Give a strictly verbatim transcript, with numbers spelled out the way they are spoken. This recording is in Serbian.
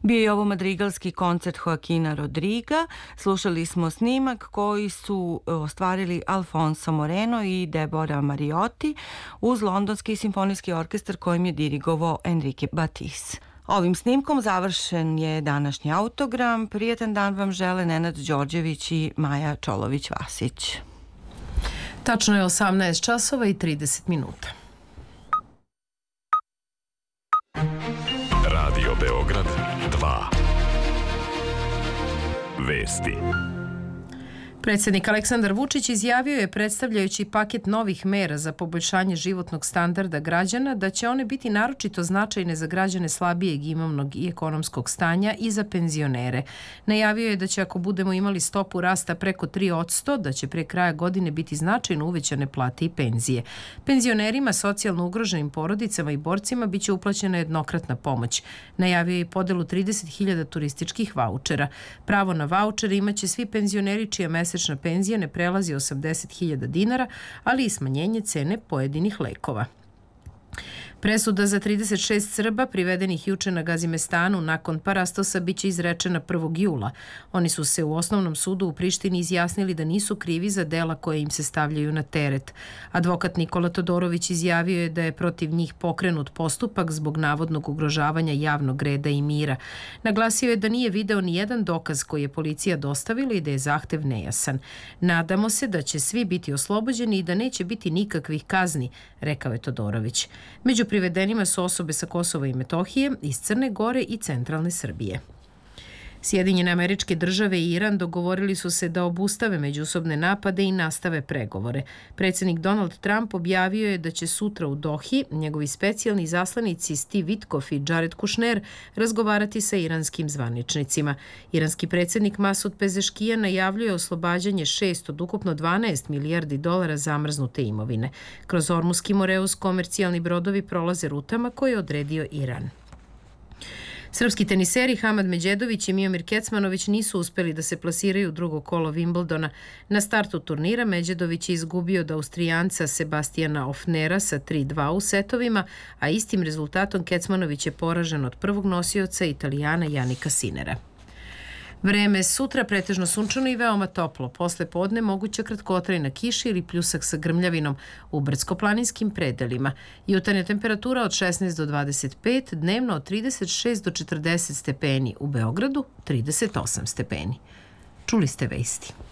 Bio je ovo madrigalski koncert Joaquina Rodriga. Slušali smo snimak koji su ostvarili Alfonso Moreno i Deborah Mariotti uz Londonski simfonijski orkestar kojim je dirigovao Enrique Batis. Ovim snimkom završen je današnji autogram. Prijetan dan vam žele Nenad Đorđević i Maja Čolović-Vasić. Tačno je osamnaest časova i trideset minuta. Radio Beograd dva. Vesti. Predsjednik Aleksandar Vučić izjavio je, predstavljajući paket novih mera za poboljšanje životnog standarda građana, da će one biti naročito značajne za građane slabijeg imovnog i ekonomskog stanja i za penzionere. Najavio je da će, ako budemo imali stopu rasta preko tri posto, da će pre kraja godine biti značajno uvećane plate i penzije. Penzionerima, socijalno ugroženim porodicama i borcima biće uplaćena jednokratna pomoć. Najavio je i podelu trideset hiljada turističkih vaučera. Pravo na vaučere imaće svi penzioneri čija mesečna penzija ne prelazi osamdeset hiljada dinara, ali i smanjenje cene pojedinih lekova. Presuda za trideset šest Srba privedenih juče na Gazimestanu nakon parastosa biće izrečena prvog jula. Oni su se u osnovnom sudu u Prištini izjasnili da nisu krivi za dela koje im se stavljaju na teret. Advokat Nikola Todorović izjavio je da je protiv njih pokrenut postupak zbog navodnog ugrožavanja javnog reda i mira. Naglasio je da nije video ni jedan dokaz koji je policija dostavila i da je zahtev nejasan. Nadamo se da će svi biti oslobođeni i da neće biti nikakvih kazni, rekao je Todorović. Među privedenima su osobe sa Kosova i Metohije, iz Crne Gore i centralne Srbije. Sjedinjene Američke Države i Iran dogovorili su se da obustave međusobne napade i nastave pregovore. Predsjednik Donald Trump objavio je da će sutra u Dohi njegovi specijalni zaslanici Steve Witkoff i Jared Kushner razgovarati sa iranskim zvaničnicima. Iranski predsjednik Masud Pezeškijan najavljuje oslobađanje šest od ukupno dvanaest milijardi dolara zamrznute imovine. Kroz Ormuski Moreus komercijalni brodovi prolaze rutama koje je odredio Iran. Srpski teniseri Hamad Međedović i Miomir Kecmanović nisu uspeli da se plasiraju u drugo kolo Wimbledona. Na startu turnira Međedović je izgubio od Austrijanca Sebastijana Ofnera sa tri dva u setovima, a istim rezultatom Kecmanović je poražen od prvog nosioca Italijana Janika Sinera. Vreme sutra pretežno sunčano i veoma toplo. Posle podne moguća kratkotrajna kiša ili pljusak sa grmljavinom u brdsko-planinskim predelima. Jutarnja temperatura od šesnaest do dvadeset pet, dnevno od trideset šest do četrdeset stepeni, u Beogradu trideset osam stepeni. Čuli ste vesti.